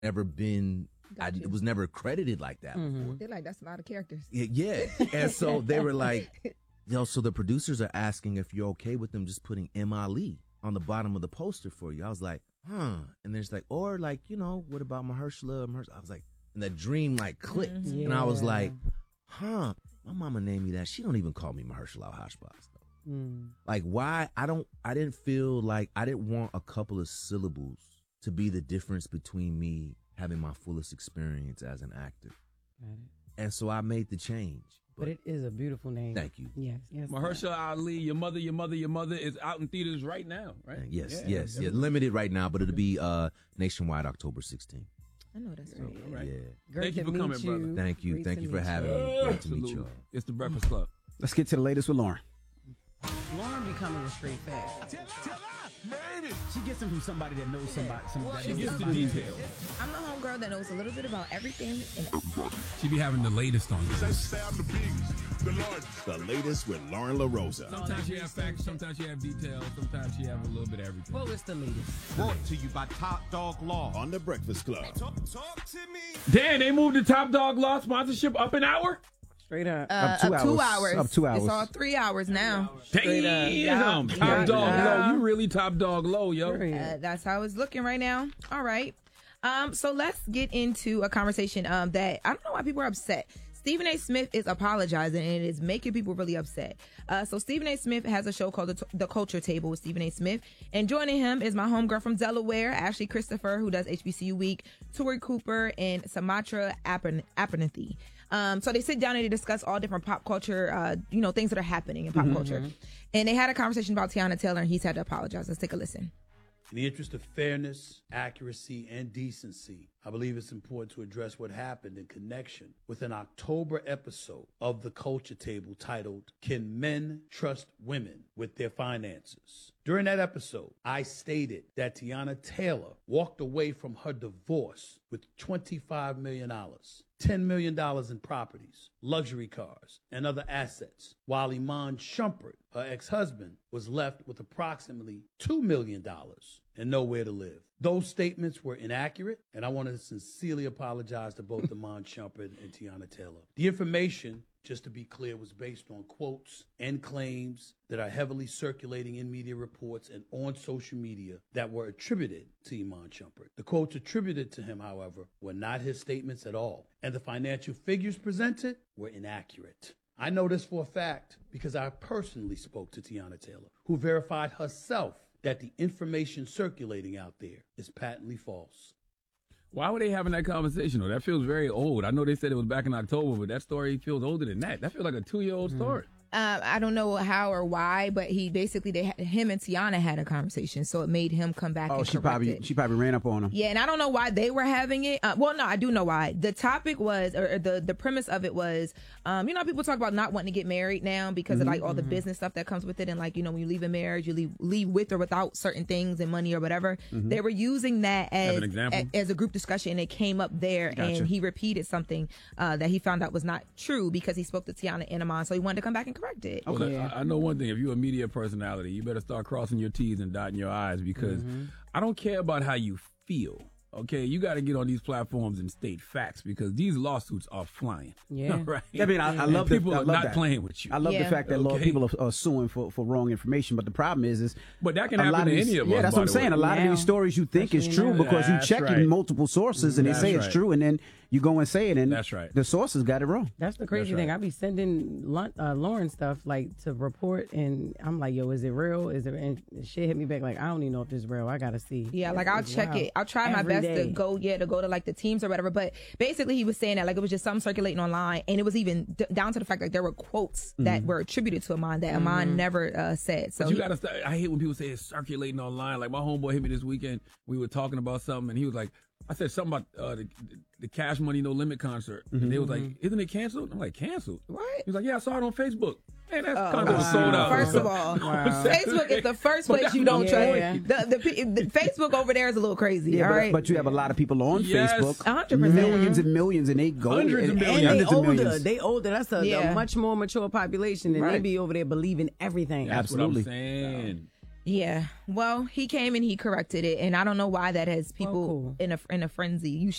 never been. It was never credited like that before. They're like, that's a lot of characters. Yeah. And so they were like, so the producers are asking if you're okay with them just putting M. Ali on the bottom of the poster for you. I was like, huh. And there's like, or like, what about Mahershala? I was like, and the dream like clicked. And I was like, huh. My mama named me that. She don't even call me Mahershala Al-Hashbaz. Like, why? I didn't feel like I didn't want a couple of syllables to be the difference between me having my fullest experience as an actor. And so I made the change. But it is a beautiful name. Thank you. Yes. Mahershala Ali, Your Mother is out in theaters right now, right? Yes. Limited right now, but it'll be nationwide October 16th. I know that's right. All right. Yeah. Thank you for coming, brother. Thank you. Thank you for having me. Great to meet you all. It's the Breakfast Club. Let's get to the latest with Lauren. Lauren becoming a straight fact. She gets them from somebody that knows somebody. She gets the details. I'm the homegirl that knows a little bit about everything. And She be having the latest on this. The latest with Lauren LaRosa. Sometimes you have facts, sometimes you have details, sometimes you have a little bit of everything. What was the latest? Brought to you by Top Dog Law on The Breakfast Club. Talk to me. Dan, they moved the Top Dog Law sponsorship up an hour? Straight up. up 2 hours. Up 2 hours. It's all 3 hours now. Damn. Top Dog Low. You really Top Dog Low, yo. That's how it's looking right now. All right. So let's get into a conversation that I don't know why people are upset. Stephen A. Smith is apologizing, and it is making people really upset. So Stephen A. Smith has a show called The Culture Table with Stephen A. Smith. And joining him is my homegirl from Delaware, Ashley Christopher, who does HBCU Week, Tori Cooper, and Samatra Abernathy. So they sit down and they discuss all different pop culture, things that are happening in pop culture. And they had a conversation about Tiana Taylor, and he's had to apologize. Let's take a listen. In the interest of fairness, accuracy, and decency, I believe it's important to address what happened in connection with an October episode of The Culture Table titled, Can Men Trust Women with Their Finances? During that episode, I stated that Tiana Taylor walked away from her divorce with $25 million, $10 million in properties, luxury cars, and other assets, while Iman Shumpert, her ex-husband, was left with approximately $2 million and nowhere to live. Those statements were inaccurate, and I want to sincerely apologize to both Iman Shumpert and Tiana Taylor. The information, just to be clear, was based on quotes and claims that are heavily circulating in media reports and on social media that were attributed to Iman Shumpert. The quotes attributed to him, however, were not his statements at all, and the financial figures presented were inaccurate. I know this for a fact because I personally spoke to Tiana Taylor, who verified herself that the information circulating out there is patently false. Why were they having that conversation, though? That feels very old. I know they said it was back in October, but that story feels older than that. That feels like a 2-year-old story. I don't know how or why, but him and Tiana had a conversation, so it made him come back and correct it. She probably ran up on him. Yeah, and I don't know why they were having it. Well, no, I do know why. The topic was, or the premise of it was, people talk about not wanting to get married now because of like all the business stuff that comes with it, and like when you leave a marriage, you leave with or without certain things and money or whatever. They were using that as a group discussion, and it came up there, and he repeated something that he found out was not true because he spoke to Tiana and Iman, so he wanted to come back and correct it. Okay. Well, I know one thing. If you're a media personality, you better start crossing your T's and dotting your I's because I don't care about how you feel. Okay, you got to get on these platforms and state facts because these lawsuits are flying. Yeah, right. I mean, I love that people are not playing with you. I love the fact that people are suing for wrong information, but the problem is but that can happen to any of us. Yeah, that's what I'm saying. A lot of these stories you think is true because you check in multiple sources and they say it's true, and then you go and say it, and that's right. The sources got it wrong. That's the crazy thing. I be sending Lauren stuff like to report, and I'm like, "Yo, is it real? Is it?" And shit hit me back like, "I don't even know if it's real. I gotta see." Yeah, like I'll check it. I'll try my best to go to like the teams or whatever. But basically, he was saying that like it was just something circulating online, and it was even down to the fact like there were quotes that were attributed to Iman that Iman never said. So but you gotta. I hate when people say it's circulating online. Like my homeboy hit me this weekend. We were talking about something, and he was like, I said something about the Cash Money No Limit concert. And they was like, isn't it canceled? I'm like, canceled? What? He's like, yeah, I saw it on Facebook. Man, that's kind of sold out. First of all, Facebook is the first place you don't trust. The Facebook over there is a little crazy. Yeah, all right? but you have a lot of people on Facebook. 100%. Millions and millions, and they go. Hundreds of millions. And hundreds of millions. they older. That's a much more mature population, and they be over there believing everything. That's what I'm saying. Yeah. Well, he came and he corrected it, and I don't know why that has people cool. in a frenzy. You